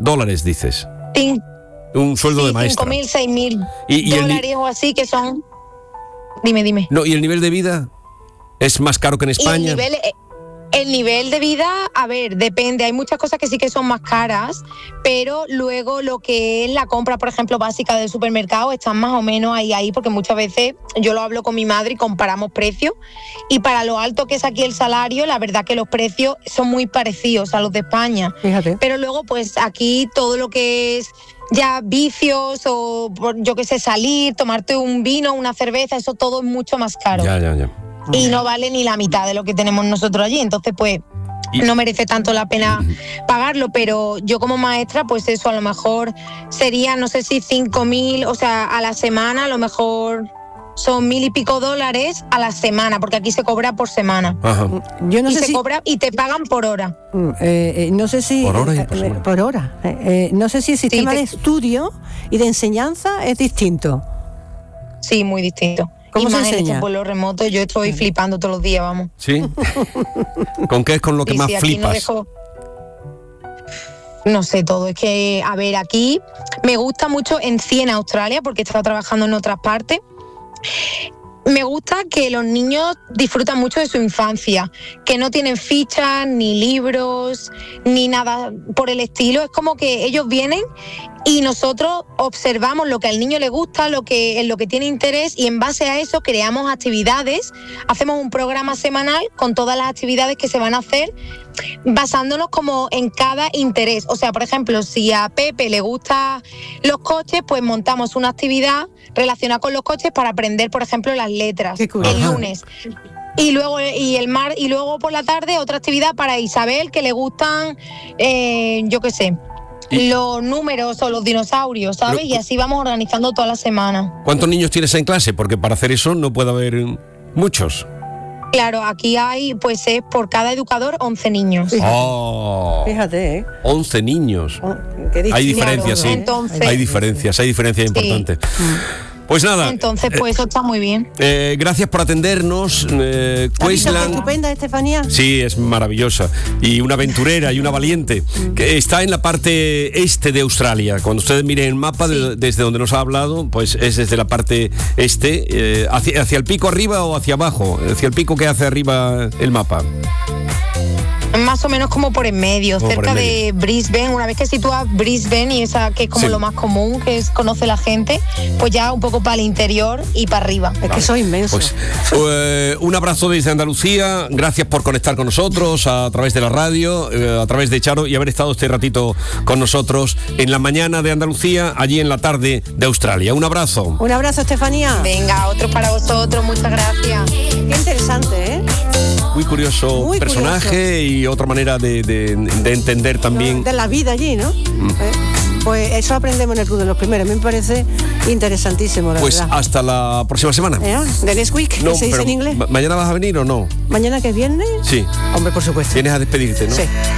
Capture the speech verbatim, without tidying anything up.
dólares, dices. Sí. Un sueldo sí, de maestra. cinco mil, seis mil ¿Y, y dólares el, o así, que son... Dime, dime. No, ¿y el nivel de vida es más caro que en España? Y el nivel... Eh, El nivel de vida, a ver, depende. Hay muchas cosas que sí que son más caras, pero luego lo que es la compra, por ejemplo, básica del supermercado, están más o menos ahí, ahí, porque muchas veces yo lo hablo con mi madre y comparamos precios. Y para lo alto que es aquí el salario, la verdad que los precios son muy parecidos a los de España. Fíjate. Pero luego, pues aquí todo lo que es ya vicios o, yo qué sé, salir, tomarte un vino, una cerveza, eso todo es mucho más caro. Ya, ya, ya. Y no vale ni la mitad de lo que tenemos nosotros allí, entonces pues y... no merece tanto la pena pagarlo, pero yo como maestra pues eso a lo mejor sería, no sé si cinco mil, o sea, a la semana a lo mejor son mil y pico dólares a la semana, porque aquí se cobra por semana. Ajá. Yo no y sé se si... cobra y te pagan por hora. Eh, eh, no sé si... Por hora y eh, por semana. Por hora. Eh, eh, no sé si el sistema Sí, te... de estudio y de enseñanza es distinto. Sí, muy distinto. ¿Cómo y se más en enseña? estos vuelos remotos, yo estoy flipando todos los días, vamos. ¿Sí? ¿Con qué es con lo que Sí, más sí, aquí flipas? No, dejo... no sé, todo. Es que, a ver, aquí me gusta mucho en sí en Australia, porque he estado trabajando en otras partes. Me gusta que los niños disfrutan mucho de su infancia, que no tienen fichas, ni libros, ni nada por el estilo. Es como que ellos vienen y nosotros observamos lo que al niño le gusta, lo que, en lo que tiene interés, y en base a eso creamos actividades, hacemos un programa semanal con todas las actividades que se van a hacer, basándonos como en cada interés. O sea, por ejemplo, si a Pepe le gustan los coches, pues montamos una actividad relacionada con los coches para aprender, por ejemplo, las letras el lunes. Y luego y el mar y luego por la tarde otra actividad para Isabel, que le gustan, eh, yo qué sé, ¿Y? los números o los dinosaurios, ¿sabes? Pero, y así vamos organizando toda la semana. ¿Cuántos niños tienes en clase? Porque para hacer eso no puede haber muchos. Claro, aquí hay, pues es por cada educador once niños. Oh, Fíjate, ¿eh? once niños. Oh, hay diferencias, claro, sí. Entonces, hay diferencias, hay diferencias sí. importantes. Pues nada. Entonces, pues eso está muy bien. Eh, gracias por atendernos. Eh, Queensland. Estupenda, Estefanía. Sí, es maravillosa. Y una aventurera y una valiente. Que está en la parte este de Australia. Cuando ustedes miren el mapa, sí. de, desde donde nos ha hablado, pues es desde la parte este. Eh, hacia, ¿Hacia el pico arriba o hacia abajo? Hacia el pico que hace arriba el mapa. Más o menos como por en medio, como cerca en medio. de Brisbane. Una vez que sitúas Brisbane, y esa que es como sí. lo más común, que es, conoce la gente, pues ya un poco para el interior y para arriba. Es que soy inmenso. Pues, eh, un abrazo desde Andalucía. Gracias por conectar con nosotros a través de la radio, eh, a través de Charo, y haber estado este ratito con nosotros en la mañana de Andalucía, allí en la tarde de Australia. Un abrazo. Un abrazo, Estefanía. Venga, otro para vosotros. Muchas gracias. Qué interesante, ¿eh? Muy curioso Muy personaje curioso. Y otra manera de, de, de entender también. De la vida allí, ¿no? Mm. ¿Eh? Pues eso aprendemos en el Club de los Primeros. A mí me parece interesantísimo, la pues verdad. Pues hasta la próxima semana. ¿Eh? ¿The next week? No, ¿Se dice en inglés? ¿Mañana vas a venir o no? ¿Mañana que es viernes? Sí. Hombre, por supuesto. Vienes a despedirte, ¿no? Sí.